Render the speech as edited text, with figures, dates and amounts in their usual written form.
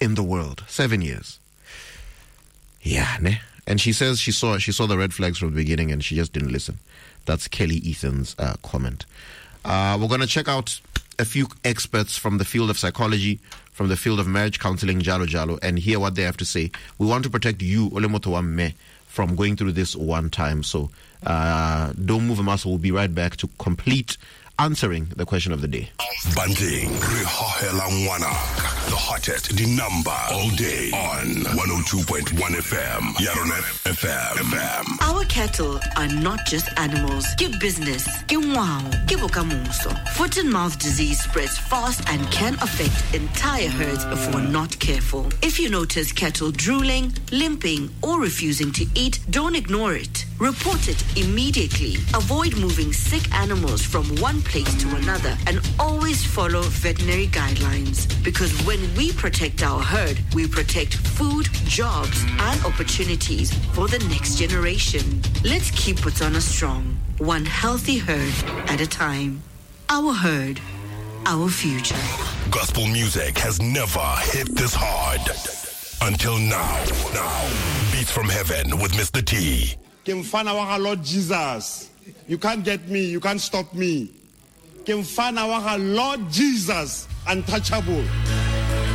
in the world. 7 years. Yeah, ne? And she says she saw the red flags from the beginning and she just didn't listen. That's Kelly Ethan's comment. We're going to check out a few experts from the field of psychology, from the field of marriage counseling, jalo jalo, and hear what they have to say. We want to protect you, Olemoto Wamme, from going through this one time. So don't move a muscle. We'll be right back to complete answering the question of the day. Banding, the hottest, the number all day on 102.1 FM, Yaronet FM. Our cattle are not just animals. Give business. Give wow. Give okamuso. Foot and mouth disease spreads fast and can affect entire herds if we're not careful. If you notice cattle drooling, limping, or refusing to eat, don't ignore it. Report it immediately. Avoid moving sick animals from one place to another and always follow veterinary guidelines. Because when we protect our herd, we protect food, jobs, and opportunities for the next generation. Let's keep Botswana strong, one healthy herd at a time. Our herd, our future. Gospel music has never hit this hard until now. Beats from Heaven with Mr. T. Kimfana waka Lord Jesus. You can't get me, you can't stop me. Kimfana waka Lord Jesus, untouchable.